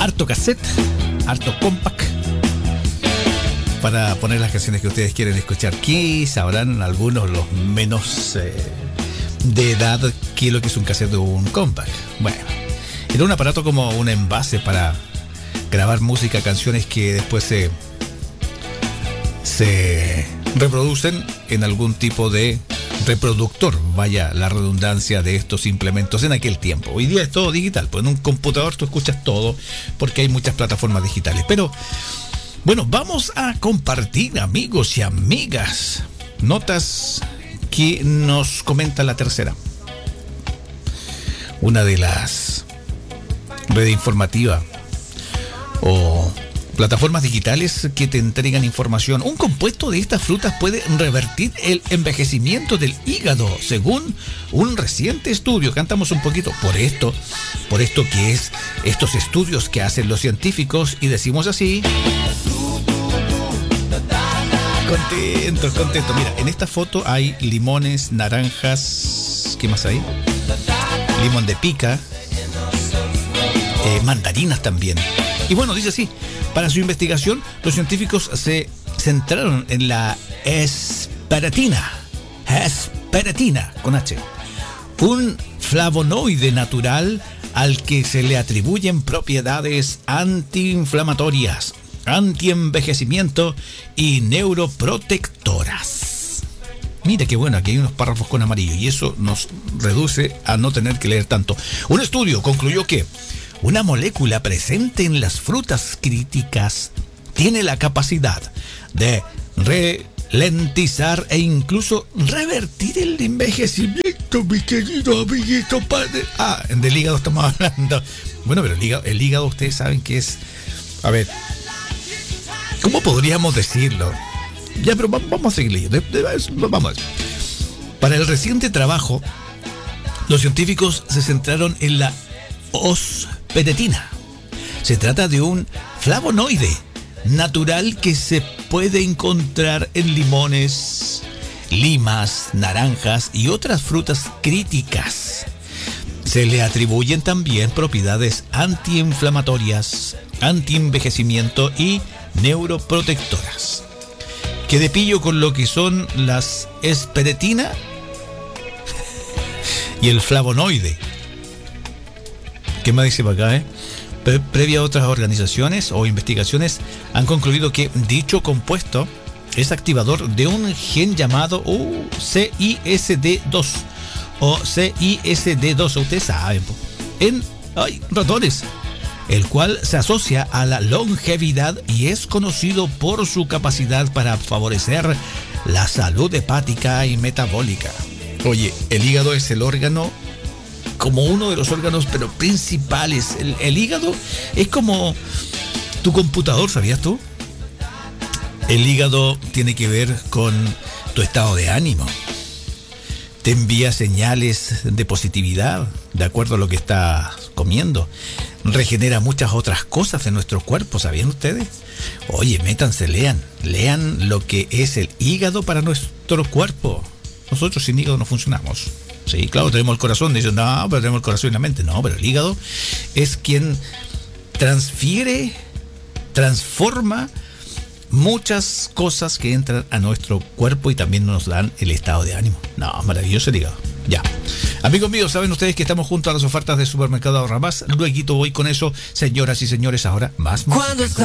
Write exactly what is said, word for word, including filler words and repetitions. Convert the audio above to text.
harto cassette, harto compact, para poner las canciones que ustedes quieren escuchar. Aquí sabrán algunos, los menos eh, de edad, qué es lo que es un cassette o un compact. Bueno, era un aparato como un envase para grabar música, canciones que después se, se reproducen en algún tipo de reproductor, vaya la redundancia de estos implementos en aquel tiempo. Hoy día es todo digital, pues en un computador tú escuchas todo porque hay muchas plataformas digitales. Pero bueno, vamos a compartir, amigos y amigas, notas que nos comenta La Tercera, una de las redes informativas o plataformas digitales que te entregan información. Un compuesto de estas frutas puede revertir el envejecimiento del hígado, según un reciente estudio. Cantamos un poquito por esto, por esto que es estos estudios que hacen los científicos, y decimos así. Contentos, contentos. Mira, en esta foto hay limones, naranjas, ¿qué más hay? Limón de pica, eh, mandarinas también. Y bueno, dice así: para su investigación, los científicos se centraron en la esparatina, esparatina con H, un flavonoide natural al que se le atribuyen propiedades antiinflamatorias, antienvejecimiento y neuroprotectoras. Mira qué bueno, aquí hay unos párrafos con amarillo y eso nos reduce a no tener que leer tanto. Un estudio concluyó que una molécula presente en las frutas críticas tiene la capacidad de ralentizar e incluso revertir el envejecimiento, mi querido amiguito padre. Ah, del hígado estamos hablando. Bueno, pero el hígado, el hígado ustedes saben que es... A ver, ¿cómo podríamos decirlo? Ya, pero vamos a seguir leyendo. Vamos a ver. Para el reciente trabajo, los científicos se centraron en la osperetina. Se trata de un flavonoide natural que se puede encontrar en limones, limas, naranjas y otras frutas críticas. Se le atribuyen también propiedades antiinflamatorias, antienvejecimiento y neuroprotectoras. Que de pillo con lo que son las esperetina y el flavonoide. ¿Qué más dice para acá, eh? Pre- previa a otras organizaciones o investigaciones han concluido que dicho compuesto es activador de un gen llamado uh, C I S D dos o C I S D dos, ustedes saben, en ay, ratones, el cual se asocia a la longevidad y es conocido por su capacidad para favorecer la salud hepática y metabólica. Oye, el hígado es el órgano, como uno de los órganos, pero principales. El, el hígado es como tu computador, ¿sabías tú? El hígado tiene que ver con tu estado de ánimo. Te envía señales de positividad de acuerdo a lo que estás comiendo. Regenera muchas otras cosas en nuestro cuerpo, ¿sabían ustedes? Oye, métanse, lean. Lean lo que es el hígado para nuestro cuerpo. Nosotros sin hígado no funcionamos. Sí, claro, tenemos el corazón. Dicen, no, pero tenemos el corazón y la mente. No, pero el hígado es quien transfiere, transforma muchas cosas que entran a nuestro cuerpo y también nos dan el estado de ánimo. No, maravilloso el hígado. Ya. Amigos míos, saben ustedes que estamos junto a las ofertas de Supermercado Ahorra Más. Luego voy con eso, señoras y señores, ahora más música.